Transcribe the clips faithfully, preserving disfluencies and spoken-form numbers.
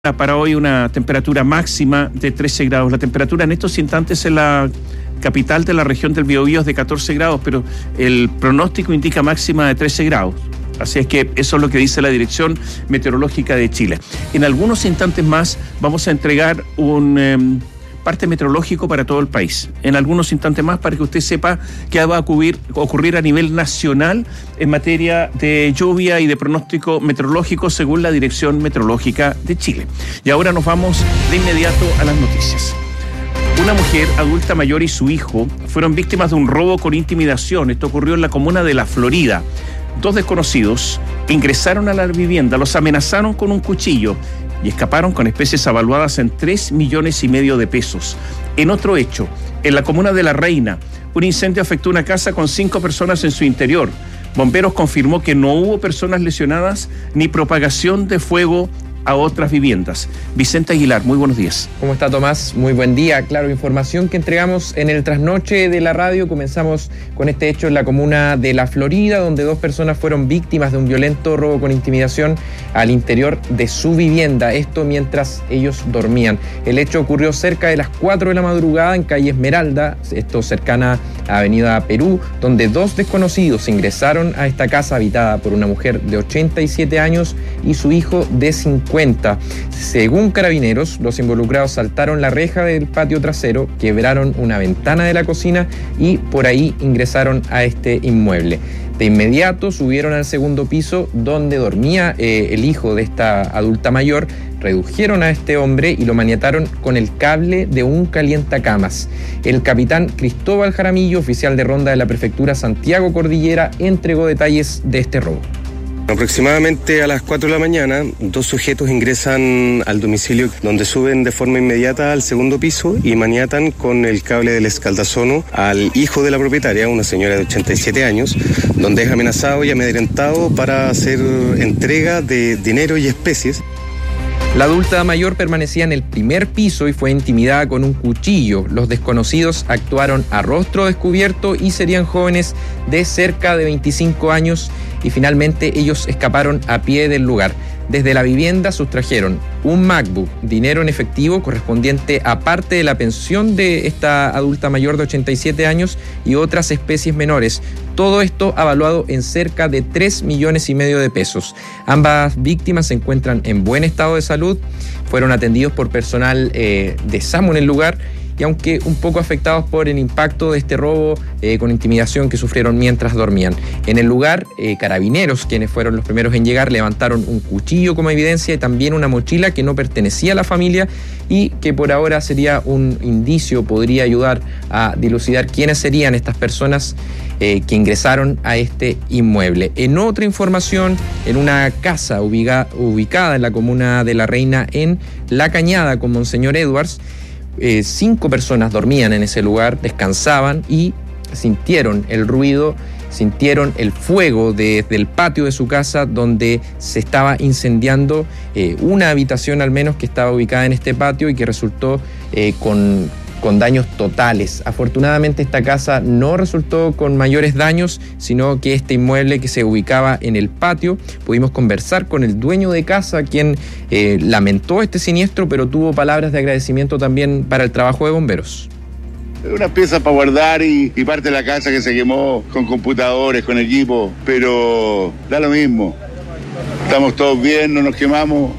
Para hoy una temperatura máxima de trece grados. La temperatura en estos instantes en la capital de la región del Biobío es de catorce grados, pero el pronóstico indica máxima de trece grados. Así es que eso es lo que dice la Dirección Meteorológica de Chile. En algunos instantes más vamos a entregar un eh, parte meteorológico para todo el país. En algunos instantes más para que usted sepa qué va a ocurrir, ocurrir a nivel nacional en materia de lluvia y de pronóstico meteorológico según la Dirección Meteorológica de Chile. Y ahora nos vamos de inmediato a las noticias. Una mujer adulta mayor y su hijo fueron víctimas de un robo con intimidación. Esto ocurrió en la comuna de La Florida. Dos desconocidos ingresaron a la vivienda, los amenazaron con un cuchillo y escaparon con especies avaluadas en tres millones y medio de pesos. En otro hecho, en la comuna de La Reina, un incendio afectó una casa con cinco personas en su interior. Bomberos confirmó que no hubo personas lesionadas ni propagación de fuego a otras viviendas. Vicente Aguilar, muy buenos días. ¿Cómo está, Tomás? Muy buen día. Claro, información que entregamos en el trasnoche de la radio. Comenzamos con este hecho en la comuna de La Florida, donde dos personas fueron víctimas de un violento robo con intimidación al interior de su vivienda. Esto mientras ellos dormían. El hecho ocurrió cerca de las cuatro de la madrugada en calle Esmeralda, esto cercana a Avenida Perú, donde dos desconocidos ingresaron a esta casa habitada por una mujer de ochenta y siete años y su hijo de cincuenta. Según Carabineros, los involucrados saltaron la reja del patio trasero, quebraron una ventana de la cocina y por ahí ingresaron a este inmueble. De inmediato subieron al segundo piso donde dormía eh, el hijo de esta adulta mayor, redujeron a este hombre y lo maniataron con el cable de un calientacamas. El capitán Cristóbal Jaramillo, oficial de ronda de la prefectura Santiago Cordillera, entregó detalles de este robo. Aproximadamente a las cuatro de la mañana, dos sujetos ingresan al domicilio donde suben de forma inmediata al segundo piso y maniatan con el cable del escaldazono al hijo de la propietaria, una señora de ochenta y siete años, donde es amenazado y amedrentado para hacer entrega de dinero y especies. La adulta mayor permanecía en el primer piso y fue intimidada con un cuchillo. Los desconocidos actuaron a rostro descubierto y serían jóvenes de cerca de veinticinco años y finalmente ellos escaparon a pie del lugar. Desde la vivienda sustrajeron un MacBook, dinero en efectivo correspondiente a parte de la pensión de esta adulta mayor de ochenta y siete años y otras especies menores. Todo esto avaluado en cerca de tres millones y medio de pesos. Ambas víctimas se encuentran en buen estado de salud, fueron atendidos por personal eh, de SAMU en el lugar y aunque un poco afectados por el impacto de este robo eh, con intimidación que sufrieron mientras dormían. En el lugar, eh, Carabineros, quienes fueron los primeros en llegar, levantaron un cuchillo como evidencia y también una mochila que no pertenecía a la familia y que por ahora sería un indicio, podría ayudar a dilucidar quiénes serían estas personas eh, que ingresaron a este inmueble. En otra información, en una casa ubica, ubicada en la comuna de La Reina, en La Cañada, con Monseñor Edwards, Eh, cinco personas dormían en ese lugar, descansaban y sintieron el ruido, sintieron el fuego desde el patio de su casa donde se estaba incendiando eh, una habitación al menos que estaba ubicada en este patio y que resultó eh, con... con daños totales. Afortunadamente esta casa no resultó con mayores daños, sino que este inmueble que se ubicaba en el patio, pudimos conversar con el dueño de casa, quien eh, lamentó este siniestro, pero tuvo palabras de agradecimiento también para el trabajo de bomberos. Unas piezas para guardar y, y parte de la casa que se quemó con computadores, con equipo, pero da lo mismo. Estamos todos bien, no nos quemamos.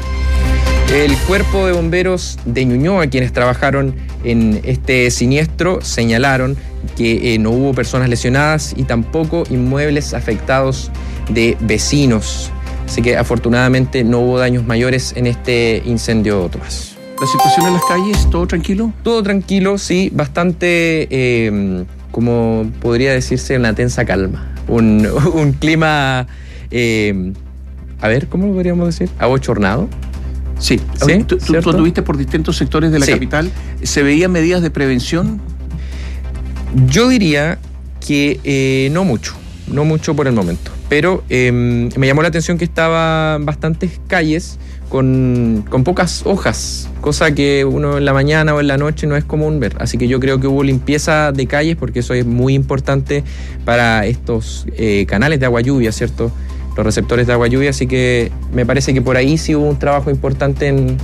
El cuerpo de bomberos de Ñuñoa, quienes trabajaron en este siniestro, señalaron que eh, no hubo personas lesionadas y tampoco inmuebles afectados de vecinos. Así que afortunadamente no hubo daños mayores en este incendio, Tomás. ¿La situación en las calles, todo tranquilo? Todo tranquilo, sí, bastante, eh, como podría decirse, una tensa calma. Un, un clima, eh, a ver, ¿cómo lo podríamos decir? Abochornado. Sí, ¿Sí? ¿Tú, tú, tú anduviste por distintos sectores de la sí. capital. ¿Se veían medidas de prevención? Yo diría que eh, no mucho, no mucho por el momento. Pero eh, me llamó la atención que estaban bastantes calles con, con pocas hojas, cosa que uno en la mañana o en la noche no es común ver. Así que yo creo que hubo limpieza de calles porque eso es muy importante para estos eh, canales de agua lluvia, ¿cierto? los receptores de agua lluvia, así que me parece que por ahí sí hubo un trabajo importante en,